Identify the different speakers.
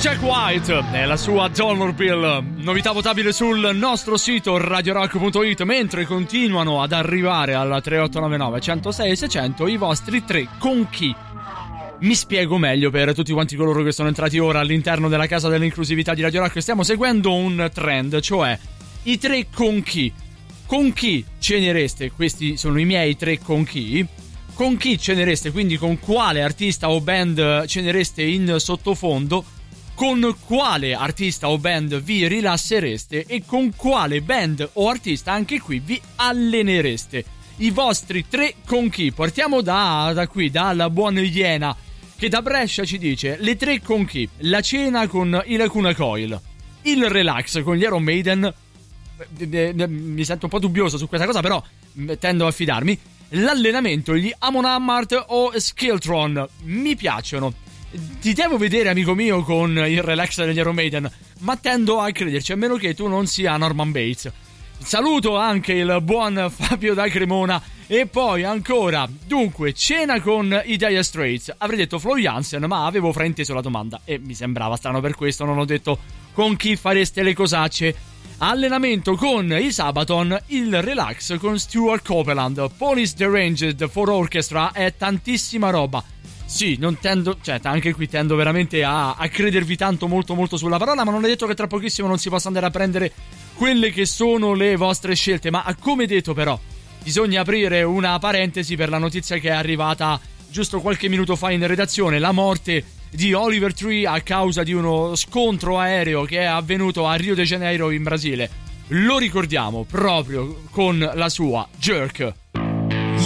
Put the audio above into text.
Speaker 1: Jack White e la sua Dollar Bill, novità votabile sul nostro sito radiorock.it, mentre continuano ad arrivare al 3899 106 600 i vostri tre con chi. Mi spiego meglio per tutti quanti coloro che sono entrati ora all'interno della casa dell'inclusività di Radio Rock. Stiamo seguendo un trend, cioè i tre con chi. Con chi cenereste? Questi sono i miei tre con chi. Con chi cenereste, quindi con quale artista o band cenereste in sottofondo, con quale artista o band vi rilassereste e con quale band o artista anche qui vi allenereste. I vostri tre con chi. Partiamo da qui, dalla buona Iena, che da Brescia ci dice: le tre con chi? La cena con i Lacuna Coil, il relax con gli Iron Maiden, mi sento un po' dubbioso su questa cosa, però tendo a fidarmi. L'allenamento, gli Amon Amarth o Skiltron, mi piacciono. Ti devo vedere, amico mio, con il relax degli Iron Maiden, ma tendo a crederci, a meno che tu non sia Norman Bates. Saluto anche il buon Fabio da Cremona. E poi ancora, dunque, cena con i Dire Straits. Avrei detto Flo Jansen, ma avevo frainteso la domanda e mi sembrava strano, per questo non ho detto con chi fareste le cosacce. Allenamento con i Sabaton, il relax con Stuart Copeland, Police Deranged for Orchestra e tantissima roba. Sì, non tendo, cioè anche qui tendo veramente a credervi tanto molto sulla parola, ma non è detto che tra pochissimo non si possa andare a prendere quelle che sono le vostre scelte. Ma come detto, però, bisogna aprire una parentesi per la notizia che è arrivata giusto qualche minuto fa in redazione: la morte di Oliver Tree a causa di uno scontro aereo che è avvenuto a Rio de Janeiro in Brasile. Lo ricordiamo proprio con la sua Jerk.